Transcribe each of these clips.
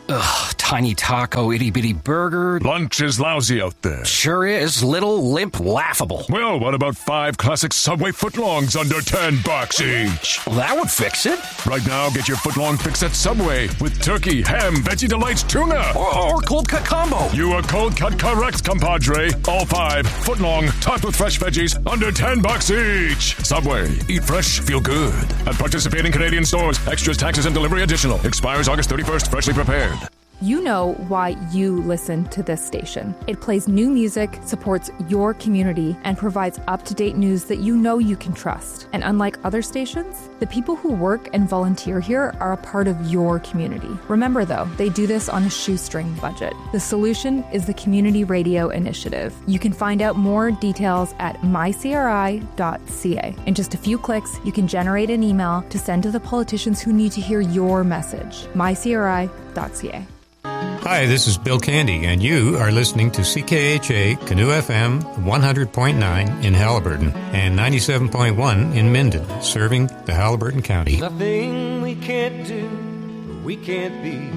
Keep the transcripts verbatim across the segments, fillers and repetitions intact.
Ugh, tiny taco, itty-bitty burger. Lunch is lousy out there. Sure is. Little, limp, laughable. Well, what about five classic Subway footlongs under ten bucks each? Well, that would fix it. Right now, get your footlong fix at Subway with turkey, ham, veggie delights, tuna. Or, or cold cut combo. You are cold cut correct, compadre. All five footlong, topped with fresh veggies, under ten bucks each. Subway. Eat fresh, feel good. At participating Canadian stores. Extras, taxes, and delivery additional. Expires August thirty-first. Freshly prepared. You know why you listen to this station. It plays new music, supports your community, and provides up-to-date news that you know you can trust. And unlike other stations, the people who work and volunteer here are a part of your community. Remember, though, they do this on a shoestring budget. The solution is the Community Radio Initiative. You can find out more details at my c r i dot c a. In just a few clicks, you can generate an email to send to the politicians who need to hear your message. my c r i dot c a. Hi, this is Bill Candy, and you are listening to C K H A Canoe F M one hundred point nine in Haliburton and ninety-seven point one in Minden, serving the Haliburton County. Nothing we can't do, we can't be.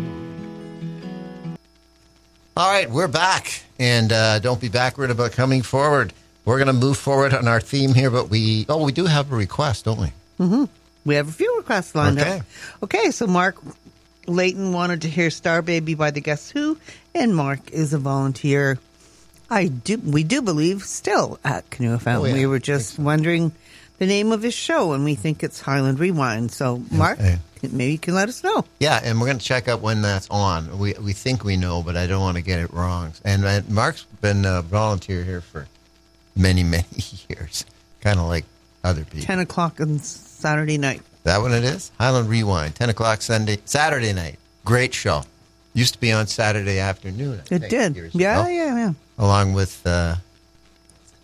All right, we're back, and uh, don't be backward about coming forward. We're going to move forward on our theme here, but we oh, we do have a request, don't we? Mm-hmm. We have a few requests lined okay. up. Okay, so Mark Layton wanted to hear Star Baby by the Guess Who, and Mark is a volunteer, I do, we do believe, still at Canoe F M. Oh, yeah. We were just wondering the name of his show, and we think it's Highland Rewind. So, Mark, okay. maybe you can let us know. Yeah, and we're going to check out when that's on. We we think we know, but I don't want to get it wrong. And uh, Mark's been a volunteer here for many, many years, kind of like other people. ten o'clock on Saturday night. Is that what it is? Highland Rewind, ten o'clock Sunday, Saturday night. Great show. Used to be on Saturday afternoon. I it think, did. Yeah, ago, yeah, yeah. Along with uh,